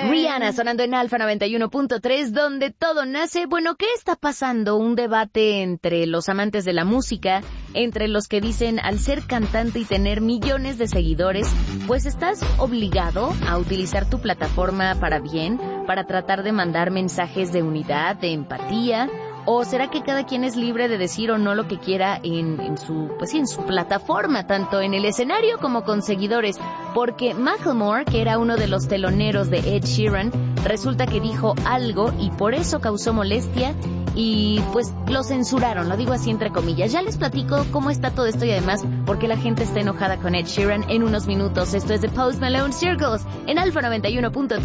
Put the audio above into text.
Rihanna sonando en Alfa 91.3, donde todo nace. Bueno, ¿qué está pasando? Un debate entre los amantes de la música, entre los que dicen al ser cantante y tener millones de seguidores, pues estás obligado a utilizar tu plataforma para bien, para tratar de mandar mensajes de unidad, de empatía. ¿O será que cada quien es libre de decir o no lo que quiera en su plataforma, tanto en el escenario como con seguidores? Porque Macklemore, que era uno de los teloneros de Ed Sheeran, resulta que dijo algo y por eso causó molestia y pues lo censuraron, lo digo así entre comillas. Ya les platico cómo está todo esto y además por qué la gente está enojada con Ed Sheeran en unos minutos. Esto es de Post Malone, Circles en Alfa 91.3.